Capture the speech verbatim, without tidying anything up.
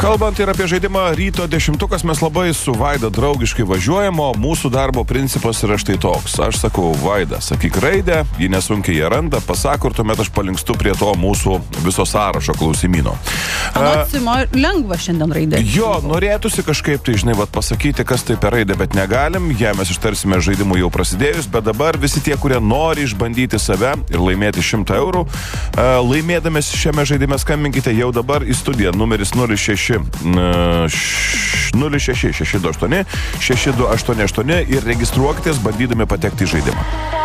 Kalbant ir apie žaidimą Ryto dešimtukas, mes labai su Vaida draugiškai važiuojam, o mūsų darbo principas yra štai toks. Aš sakau, Vaida, sakyk raidę, ji nesunkiai ją randa, pasako ir tuomet aš palinkstu prie to mūsų viso sąrašo klausimino. Anot Simo, lengva šiandien raidė. Jo, norėtųsi kažkaip tai, žinai, vat, pasakyti, kas tai per raidę, bet negalim. Ją mes ištarsime žaidimų jau prasidėjus, bet dabar visi tie, kurie nori išbandyti save ir laimėti šimtą eurų, laimėdamis šiame žaidime skambinkite jau dabar į studiją. Numeris nulis šeši šeši du aštuoni šeši du aštuoni aštuoni ir registruokitės bandydami patekti į žaidimą.